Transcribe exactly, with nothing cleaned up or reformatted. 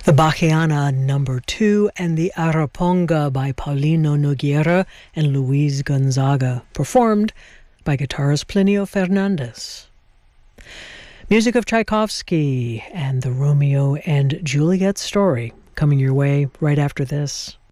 The Bachiana number two and the Araponga by Paulino Nogueira and Luis Gonzaga, performed by guitarist Plinio Fernandez. Music of Tchaikovsky and the Romeo and Juliet story coming your way right after this.